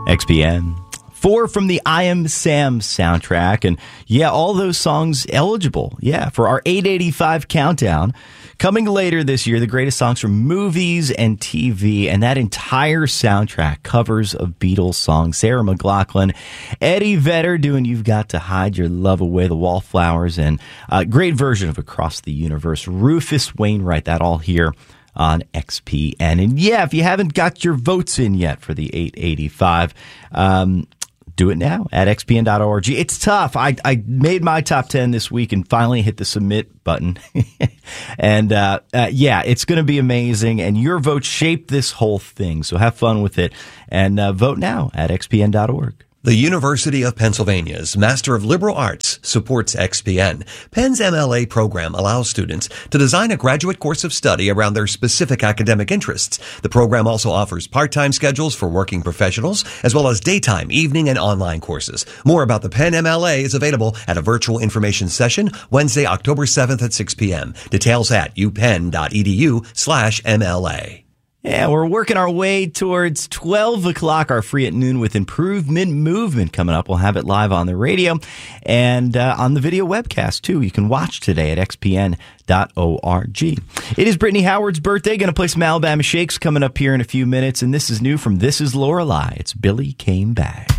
XPN. 4 from the I Am Sam soundtrack. And yeah, all those songs eligible. Yeah, for our 885 countdown. Coming later this year, the greatest songs from movies and TV. And that entire soundtrack, covers of Beatles songs. Sarah McLachlan, Eddie Vedder doing You've Got to Hide Your Love Away, The Wallflowers, and a great version of Across the Universe. Rufus Wainwright, that all here on XPN. And yeah, if you haven't got your votes in yet for the 885, do it now at xpn.org. It's tough. I made my top 10 this week and finally hit the submit button. And yeah, it's going to be amazing. And your vote shaped this whole thing. So have fun with it and vote now at xpn.org. The University of Pennsylvania's Master of Liberal Arts supports XPN. Penn's MLA program allows students to design a graduate course of study around their specific academic interests. The program also offers part-time schedules for working professionals, as well as daytime, evening, and online courses. More about the Penn MLA is available at a virtual information session Wednesday, October 7th at 6 p.m. Details at upenn.edu/MLA. Yeah, we're working our way towards 12 o'clock, our Free at Noon with Improvement Movement coming up. We'll have it live on the radio and on the video webcast, too. You can watch today at xpn.org. It is Brittany Howard's birthday. Going to play some Alabama Shakes coming up here in a few minutes. And this is new from This Is Lorelei. It's Billy Came Back.